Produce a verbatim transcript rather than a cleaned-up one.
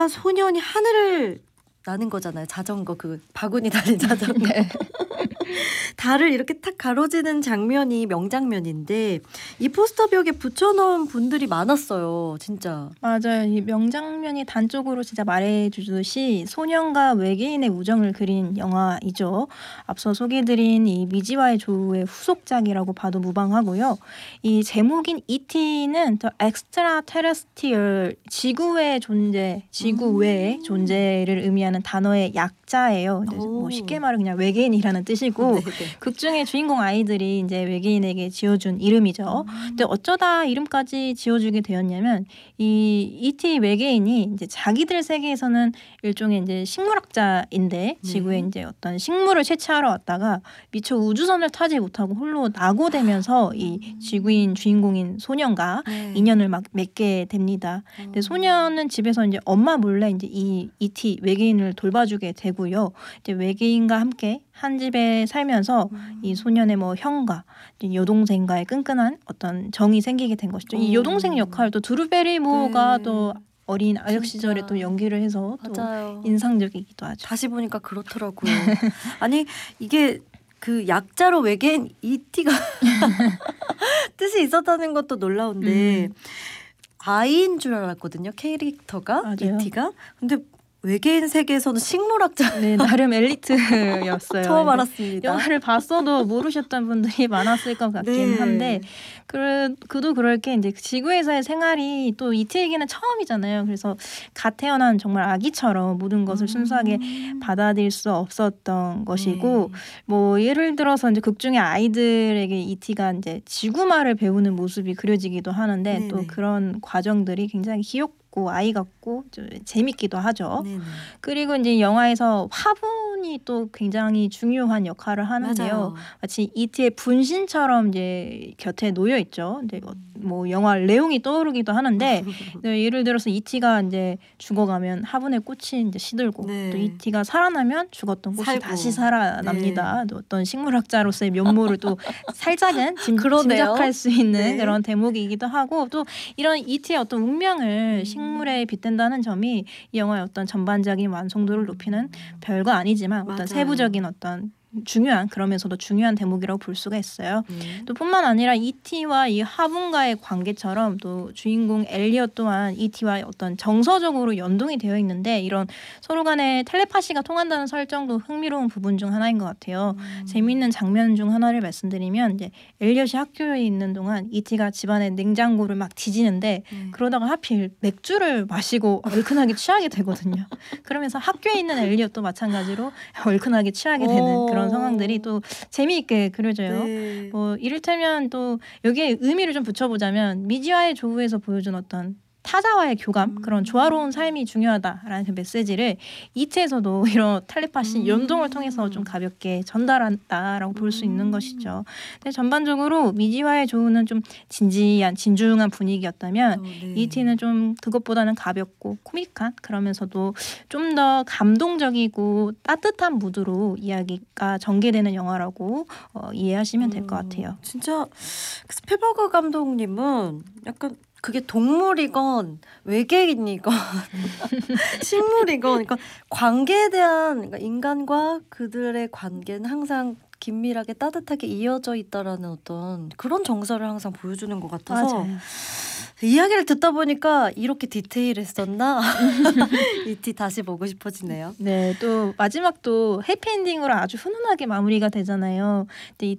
소년이 하늘을 나는 거잖아요. 자전거 그 바구니 달린 자전거. 네. 달을 이렇게 탁 가로지는 장면이 명장면인데 이 포스터 벽에 붙여놓은 분들이 많았어요. 진짜. 맞아요. 이 명장면이 단적으로 진짜 말해주듯이 소년과 외계인의 우정을 그린 영화이죠. 앞서 소개해드린 이 미지와의 조우의 후속작이라고 봐도 무방하고요. 이 제목인 이티는 The Extraterrestrial, 지구외의 존재, 지구 외의 음. 존재를 의미하는 단어의 약자예요. 뭐 쉽게 말하면 그냥 외계인이라는 뜻이고 극 중에 주인공 아이들이 이제 외계인에게 지어준 이름이죠. 음. 근데 어쩌다 이름까지 지어주게 되었냐면 이 이티 외계인이 이제 자기들 세계에서는 일종의 이제 식물학자인데 지구에 네. 이제 어떤 식물을 채취하러 왔다가 미처 우주선을 타지 못하고 홀로 낙오되면서 이 지구인 주인공인 소년과 네. 인연을 막 맺게 됩니다. 음. 근데 소년은 집에서 이제 엄마 몰래 이제 이 이티 외계인을 돌봐주게 되고요. 이제 외계인과 함께 한 집에 살면서 음. 이 소년의 뭐 형과 여동생과의 끈끈한 어떤 정이 생기게 된 것이죠. 음. 이 여동생 역할도 드루 베리모가 네. 또 어린 아역 시절에 또 연기를 해서 또 인상적이기도 하죠. 다시 보니까 그렇더라고요. 아니 이게 그 약자로 외계인 이티가 뜻이 있었다는 것도 놀라운데 음. 아이인 줄 알았거든요. 캐릭터가 맞아요. 이티가. 근데 외계인 세계에서는 식물학자. 네, 나름 엘리트였어요. 처음 알았습니다. 영화를 봤어도 모르셨던 분들이 많았을 것 같긴 네. 한데 그, 그도 그럴 게 이제 지구에서의 생활이 또 이티에게는 처음이잖아요. 그래서 갓 태어난 정말 아기처럼 모든 것을 음. 순수하게 받아들일 수 없었던 것이고 네. 뭐 예를 들어서 이제 극 중에 아이들에게 이티가 이제 지구말을 배우는 모습이 그려지기도 하는데 네네. 또 그런 과정들이 굉장히 귀엽고 아이 같고 좀 재밌기도 하죠. 네네. 그리고 이제 영화에서 화분이 또 굉장히 중요한 역할을 하는데요. 맞아요. 마치 이티의 분신처럼 이제 곁에 놓여 있죠. 근데 뭐 영화 내용이 떠오르기도 하는데 예를 들어서 이티가 이제 죽어가면 화분에 꽃이 이제 시들고 네. 또 이티가 살아나면 죽었던 꽃이 살고. 다시 살아납니다. 네. 또 어떤 식물학자로서의 면모를 또 살짝은 짐, 짐작할 수 있는 네. 그런 대목이기도 하고 또 이런 이티의 어떤 운명을 음. 식물에 빗댄다는 점이 이 영화의 어떤 전반적인 완성도를 높이는 별거 아니지만 맞아요. 어떤 세부적인 어떤 중요한 그러면서도 중요한 대목이라고 볼 수가 있어요. 음. 또 뿐만 아니라 이티와 이 화분과의 관계처럼 또 주인공 엘리엇 또한 이티와 어떤 정서적으로 연동이 되어 있는데 이런 서로 간에 텔레파시가 통한다는 설정도 흥미로운 부분 중 하나인 것 같아요. 음. 재미있는 장면 중 하나를 말씀드리면 이제 엘리엇이 학교에 있는 동안 이티가 집안의 냉장고를 막 뒤지는데 음. 그러다가 하필 맥주를 마시고 얼큰하게 취하게 되거든요. 그러면서 학교에 있는 엘리엇도 마찬가지로 얼큰하게 취하게 되는 그런 그런 상황들이 또 재미있게 그려져요. 네. 뭐 이를테면 또 여기에 의미를 좀 붙여보자면 미지와의 조우에서 보여준 어떤 타자와의 교감, 음. 그런 조화로운 삶이 중요하다라는 그 메시지를 이티에서도 이런 텔레파시 음. 연동을 통해서 좀 가볍게 전달한다라고 볼 수 있는 음. 것이죠. 근데 전반적으로 미지와의 조우는 좀 진지한, 진중한 분위기였다면 어, 네. 이티는 좀 그것보다는 가볍고 코믹한 그러면서도 좀 더 감동적이고 따뜻한 무드로 이야기가 전개되는 영화라고 어, 이해하시면 될 것 같아요. 진짜 스필버그 감독님은 약간 그게 동물이건 외계인이건 식물이건 그러니까 관계에 대한 그러니까 인간과 그들의 관계는 항상 긴밀하게 따뜻하게 이어져 있다라는 어떤 그런 정서를 항상 보여주는 것 같아서 맞아요. 이야기를 듣다 보니까 이렇게 디테일했었나? 이티 다시 보고 싶어지네요. 네, 또 마지막도 해피엔딩으로 아주 훈훈하게 마무리가 되잖아요. 근데